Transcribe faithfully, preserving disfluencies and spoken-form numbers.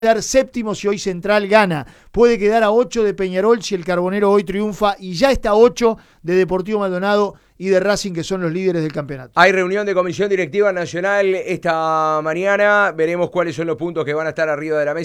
quedar séptimo si hoy Central gana, puede quedar a ocho de Peñarol si el Carbonero hoy triunfa y ya está a ocho de Deportivo Maldonado y de Racing, que son los líderes del campeonato. Hay reunión de Comisión Directiva Nacional esta mañana, veremos cuáles son los puntos que van a estar arriba de la mesa.